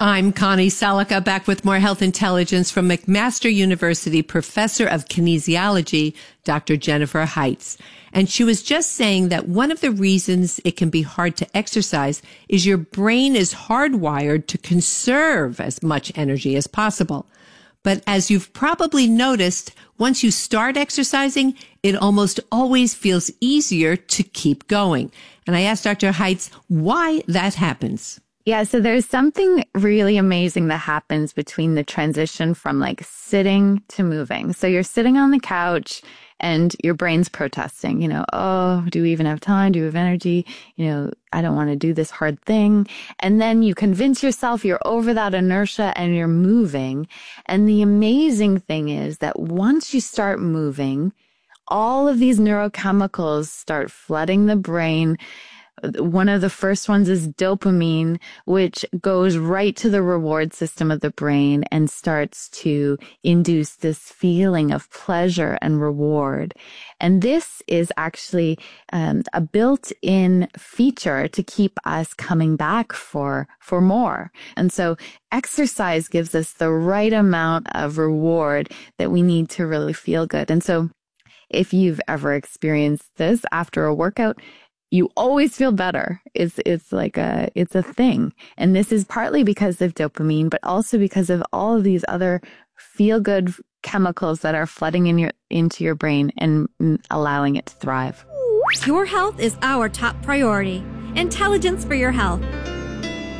I'm Connie Salica, back with more health intelligence from McMaster University professor of kinesiology, Dr. Jennifer Heitz. And she was just saying that one of the reasons it can be hard to exercise is your brain is hardwired to conserve as much energy as possible. But as you've probably noticed, once you start exercising, it almost always feels easier to keep going. And I asked Dr. Heitz why that happens. Yeah, so there's something really amazing that happens between the transition from like sitting to moving. So you're sitting on the couch and your brain's protesting, oh, do we even have time? Do we have energy? I don't want to do this hard thing. And then you convince yourself you're over that inertia and you're moving. And the amazing thing is that once you start moving, all of these neurochemicals start flooding the brain. One of the first ones is dopamine, which goes right to the reward system of the brain and starts to induce this feeling of pleasure and reward. And this is actually a built-in feature to keep us coming back for more. And so exercise gives us the right amount of reward that we need to really feel good. And so if you've ever experienced this after a workout, you always feel better. It's a thing. And this is partly because of dopamine, but also because of all of these other feel-good chemicals that are flooding into your brain and allowing it to thrive. Your health is our top priority. Intelligence for your health.